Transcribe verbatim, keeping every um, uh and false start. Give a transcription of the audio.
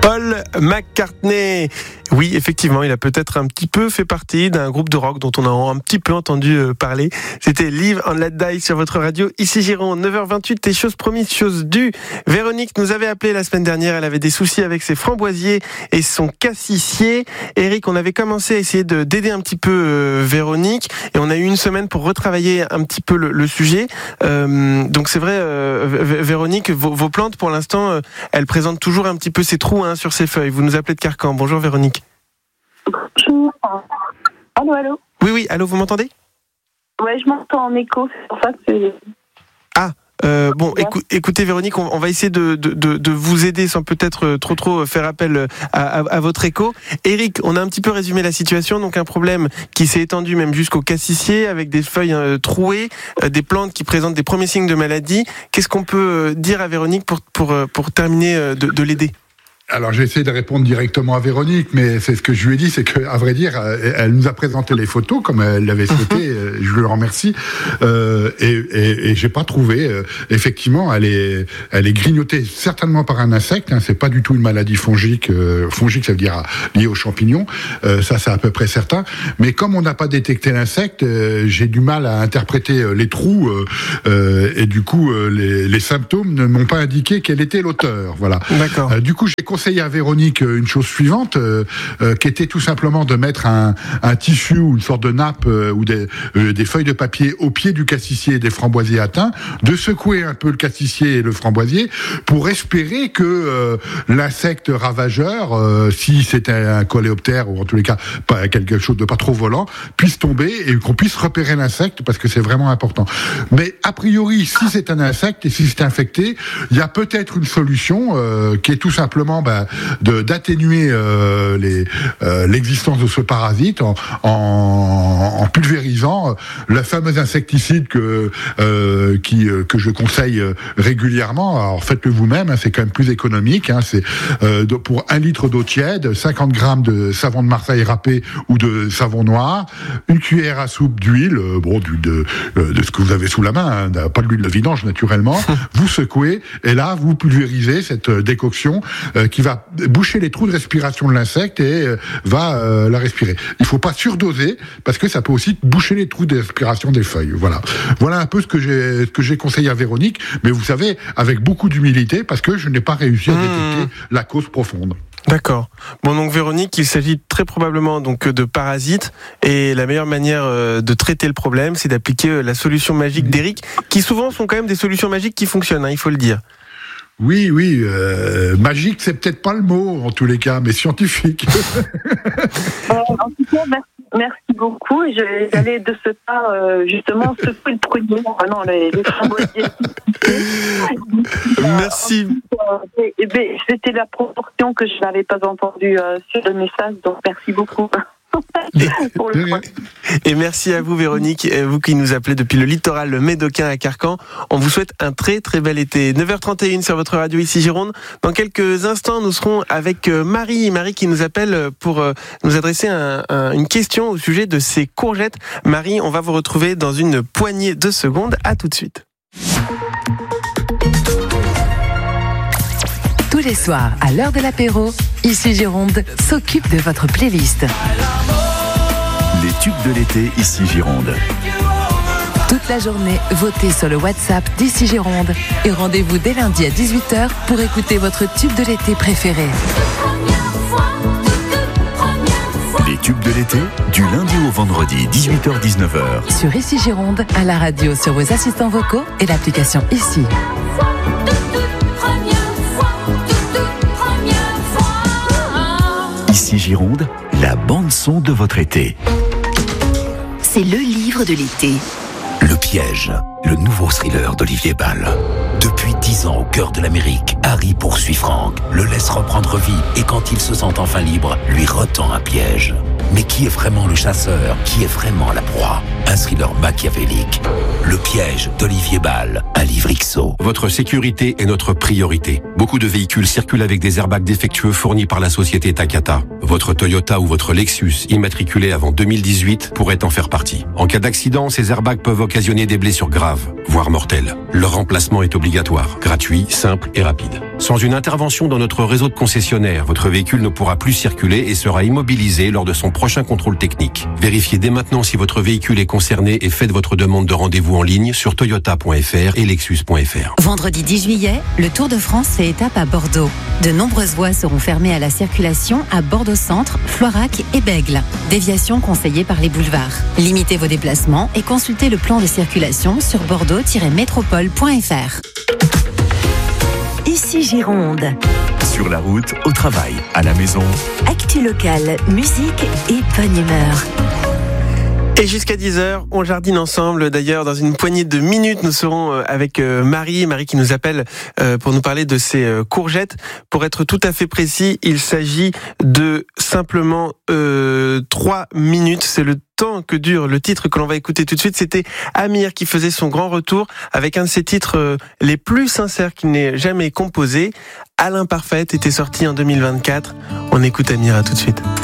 Paul McCartney. Oui, effectivement, il a peut-être un petit peu fait partie d'un groupe de rock dont on a un petit peu entendu parler. C'était Live and Let Die sur votre radio. Ici Gironde, neuf heures vingt-huit, et chose promise, chose due. Véronique nous avait appelé la semaine dernière. Elle avait des soucis avec ses framboisiers et son cassissier. Eric, on avait commencé à essayer de, d'aider un petit peu euh, Véronique, et on a eu une semaine pour retravailler un petit peu le, le sujet. Euh, donc c'est vrai, euh, v- Véronique, vos, vos plantes, pour l'instant, euh, elles présentent toujours un petit peu ces trous hein, sur ces feuilles. Vous nous appelez de Carcan. Bonjour Véronique. Bonjour. Allô, allô. Oui, oui, allô, vous m'entendez ? Ouais, je m'entends en écho, c'est pour ça que c'est... Ah, euh, bon, écou- écoutez Véronique, on, on va essayer de, de, de, de vous aider sans peut-être trop trop faire appel à, à, à votre écho. Eric, on a un petit peu résumé la situation, donc un problème qui s'est étendu même jusqu'au cassissier, avec des feuilles euh, trouées, euh, des plantes qui présentent des premiers signes de maladie. Qu'est-ce qu'on peut dire à Véronique pour, pour, pour terminer euh, de, de l'aider ? Alors j'ai essayé de répondre directement à Véronique, mais c'est ce que je lui ai dit, c'est qu'à vrai dire, elle nous a présenté les photos comme elle l'avait souhaité. Mm-hmm. Je lui remercie. Euh, et, et, et j'ai pas trouvé. Euh, effectivement, elle est, elle est grignotée certainement par un insecte. Hein, c'est pas du tout une maladie fongique. Euh, fongique, ça veut dire liée aux champignons. Euh, ça, c'est à peu près certain. Mais comme on n'a pas détecté l'insecte, euh, j'ai du mal à interpréter les trous. Euh, euh, et du coup, euh, les, les symptômes ne m'ont pas indiqué quel était l'auteur. Voilà. D'accord. Euh, du coup, j'ai conseillé à Véronique une chose suivante, euh, euh, qui était tout simplement de mettre un, un tissu ou une sorte de nappe euh, ou des, euh, des feuilles de papier au pied du cassissier et des framboisiers atteints, de secouer un peu le cassissier et le framboisier pour espérer que euh, l'insecte ravageur, euh, si c'était un coléoptère ou en tous les cas pas quelque chose de pas trop volant, puisse tomber et qu'on puisse repérer l'insecte, parce que c'est vraiment important. Mais a priori, si c'est un insecte et si c'est infecté, il y a peut-être une solution euh, qui est tout simplement bah, de, d'atténuer euh, les, euh, l'existence de ce parasite en, en, en pulvérisant le fameux insecticide que, euh, qui, que je conseille régulièrement. Alors faites-le vous-même, hein, c'est quand même plus économique. Hein, c'est euh, de, pour un litre d'eau tiède, cinquante grammes de savon de Marseille râpé ou de savon noir, une cuillère à soupe d'huile, euh, bon, d'huile de, euh, de ce que vous avez sous la main, hein, pas de l'huile de vidange naturellement. Vous secouez et là vous pulvérisez cette décoction euh, qui va boucher les trous de respiration de l'insecte et euh, va euh, la respirer. Il faut pas surdoser parce que ça peut aussi boucher les trous de respiration des feuilles. Voilà. Voilà un peu ce que j'ai, ce que j'ai conseillé à Véronique, mais vous savez, avec beaucoup d'humilité, parce que je n'ai pas réussi à détecter mmh. la cause profonde. D'accord. Bon, donc Véronique, il s'agit très probablement donc de parasites, et la meilleure manière de traiter le problème, c'est d'appliquer la solution magique d'Eric, qui souvent sont quand même des solutions magiques qui fonctionnent, hein, il faut le dire. Oui, oui, euh, magique, c'est peut-être pas le mot en tous les cas, mais scientifique. euh, en tout cas, merci, merci beaucoup. Et je vais aller de ce pas euh, justement secouer le premier. Ah non, les, les framboisiers. Merci. Euh, et, et, et, c'était la proportion que je n'avais pas entendue euh, sur le message, donc merci beaucoup. Pour le et merci à vous Véronique, vous qui nous appelez depuis le littoral médocain à Carcan. On vous souhaite un très très bel été. neuf heures trente et une sur votre radio ici Gironde. Dans quelques instants, nous serons avec Marie, Marie qui nous appelle pour nous adresser un, un, une question au sujet de ses courgettes. Marie, on va vous retrouver dans une poignée de secondes. À tout de suite. Tous les soirs, à l'heure de l'apéro, ici Gironde s'occupe de votre playlist. Les tubes de l'été, ici Gironde. Toute la journée, votez sur le WhatsApp d'Ici Gironde et rendez-vous dès lundi à dix-huit heures pour écouter votre tube de l'été préféré. Les tubes de l'été, du lundi au vendredi, dix-huit heures dix-neuf heures. Sur Ici Gironde, à la radio, sur vos assistants vocaux et l'application Ici. Ici Gironde, la bande-son de votre été. C'est le livre de l'été. Le piège, le nouveau thriller d'Olivier Bal. Depuis dix ans au cœur de l'Amérique, Harry poursuit Frank, le laisse reprendre vie et quand il se sent enfin libre, lui retend un piège. Mais qui est vraiment le chasseur? Qui est vraiment la proie? Un thriller machiavélique. Le piège d'Olivier Bal, un livre X O. Votre sécurité est notre priorité. Beaucoup de véhicules circulent avec des airbags défectueux fournis par la société Takata. Votre Toyota ou votre Lexus, immatriculé avant deux mille dix-huit, pourrait en faire partie. En cas d'accident, ces airbags peuvent occasionner des blessures graves, voire mortelles. Leur remplacement est obligatoire, gratuit, simple et rapide. Sans une intervention dans notre réseau de concessionnaires, votre véhicule ne pourra plus circuler et sera immobilisé lors de son prochain contrôle technique. Vérifiez dès maintenant si votre véhicule est concerné et faites votre demande de rendez-vous en ligne sur toyota point f r et lexus point f r. Vendredi dix juillet, le Tour de France fait étape à Bordeaux. De nombreuses voies seront fermées à la circulation à Bordeaux Centre, Floirac et Bègles. Déviation conseillée par les boulevards. Limitez vos déplacements et consultez le plan de circulation sur bordeaux tiret métropole point f r. Ici Gironde. Sur la route, au travail, à la maison. Actu locale, musique et bonne humeur. Et jusqu'à dix heures, on jardine ensemble. D'ailleurs, dans une poignée de minutes, nous serons avec Marie. Marie qui nous appelle pour nous parler de ses courgettes. Pour être tout à fait précis, il s'agit de simplement euh, trois minutes. C'est le temps que dure le titre que l'on va écouter tout de suite. C'était Amir qui faisait son grand retour avec un de ses titres les plus sincères qu'il n'ait jamais composé. À l'imparfaite était sorti en deux mille vingt-quatre. On écoute Amir, à tout de suite.